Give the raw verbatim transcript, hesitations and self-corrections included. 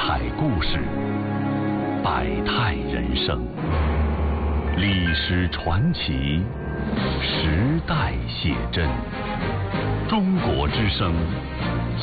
彩故事，百态人生，历史传奇，时代写真。中国之声